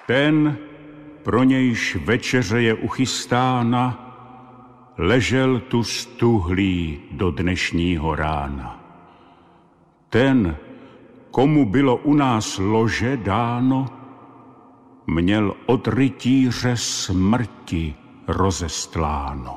Ten, pro nějž večeře je uchystána, ležel tu stuhlý do dnešního rána. Ten, komu bylo u nás lože dáno, měl od rytíře smrti rozestláno.